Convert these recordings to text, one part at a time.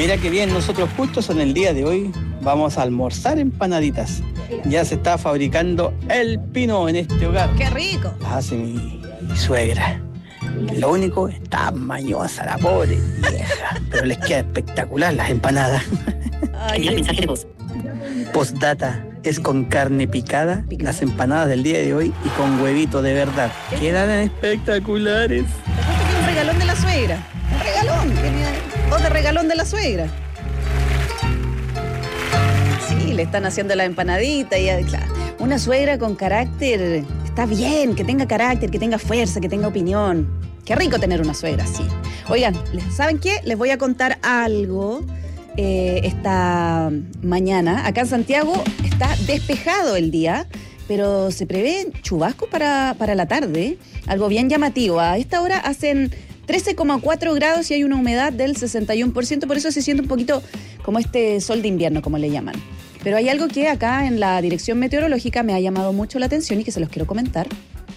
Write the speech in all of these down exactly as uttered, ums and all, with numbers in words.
Mira qué bien, nosotros justos en el día de hoy vamos a almorzar empanaditas. Ya se está fabricando el pino en este hogar. ¡Qué rico! Las hace mi, mi suegra. Lo único, está mañosa la pobre vieja, pero les queda espectacular las empanadas. Ay, mensaje de voz. Postdata, es con carne picada, las empanadas del día de hoy y con huevito de verdad. Quedan espectaculares. te cuento que es un regalón de la suegra. Un regalón. O de regalón de la suegra. Sí, le están haciendo la empanadita y claro, una suegra con carácter está bien, que tenga carácter, que tenga fuerza, que tenga opinión. Qué rico tener una suegra así. Oigan, ¿saben qué? Les voy a contar algo. Eh, esta mañana, acá en Santiago, está despejado el día, pero se prevén chubascos para, para la tarde. Algo bien llamativo. A esta hora hacen trece coma cuatro grados y hay una humedad del sesenta y uno por ciento, por eso se siente un poquito como este sol de invierno, como le llaman. Pero hay algo que acá en la dirección meteorológica me ha llamado mucho la atención y que se los quiero comentar,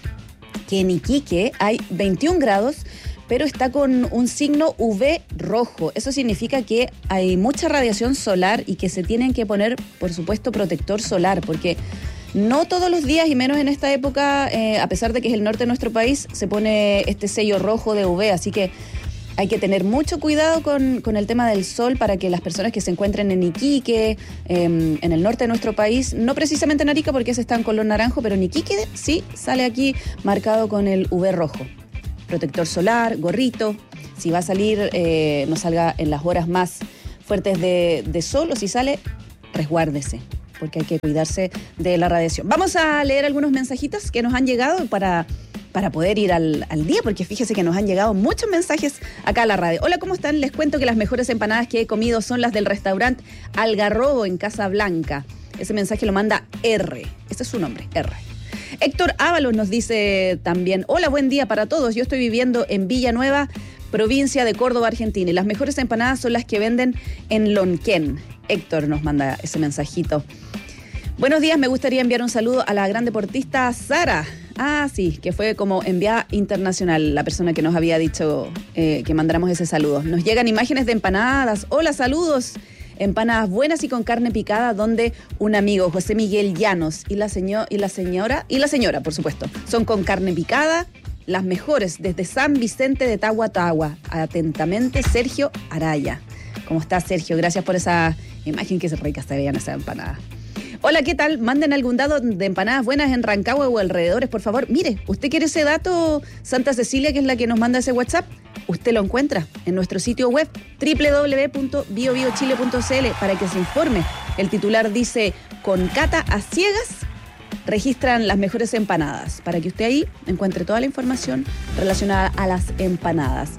que en Iquique hay veintiún grados, pero está con un signo U V rojo. Eso significa que hay mucha radiación solar y que se tienen que poner, por supuesto, protector solar, porque no todos los días, y menos en esta época, eh, a pesar de que es el norte de nuestro país, se pone este sello rojo de U V, así que hay que tener mucho cuidado con, con el tema del sol para que las personas que se encuentren en Iquique, eh, en el norte de nuestro país, no precisamente en Arica porque ese está en color naranjo, pero en Iquique sí sale aquí marcado con el U V rojo. Protector solar, gorrito, si va a salir, eh, no salga en las horas más fuertes de, de sol, o si sale, resguárdese, porque hay que cuidarse de la radiación. Vamos a leer algunos mensajitos que nos han llegado para, para poder ir al, al día, porque fíjese que nos han llegado muchos mensajes acá a la radio. Hola, ¿cómo están? Les cuento que las mejores empanadas que he comido son las del restaurante Algarrobo en Casa Blanca. Ese mensaje lo manda R, ese es su nombre, R. Héctor Ábalos nos dice también: hola, buen día para todos. Yo estoy viviendo en Villanueva, provincia de Córdoba, Argentina, y las mejores empanadas son las que venden en Lonquén. Héctor nos manda ese mensajito. Buenos días, me gustaría enviar un saludo a la gran deportista Sara. Ah, sí, que fue como enviada internacional la persona que nos había dicho eh, que mandáramos ese saludo. Nos llegan imágenes de empanadas. Hola, saludos. Empanadas buenas y con carne picada, donde un amigo, José Miguel Llanos, y la, señor, y la señora, y la señora, por supuesto, son con carne picada, las mejores, desde San Vicente de Tagua Tagua. Atentamente, Sergio Araya. ¿Cómo está, Sergio? Gracias por esa imagen, que ricas se veían esas empanadas. Hola, ¿qué tal? Manden algún dato de empanadas buenas en Rancagua o alrededores, por favor. Mire, ¿usted quiere ese dato, Santa Cecilia, que es la que nos manda ese WhatsApp? Usted lo encuentra en nuestro sitio web doble u doble u doble u punto bio bio chile punto c l para que se informe. El titular dice: con cata a ciegas registran las mejores empanadas, para que usted ahí encuentre toda la información relacionada a las empanadas.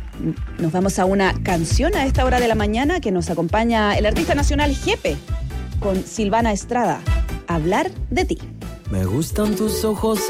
Nos vamos a una canción a esta hora de la mañana que nos acompaña el artista nacional Jepe con Silvana Estrada, Hablar de ti. Me gustan tus ojos